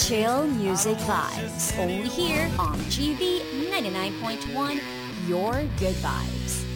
Chill music vibes. Only here on GV 99.1, Your Good Vibes.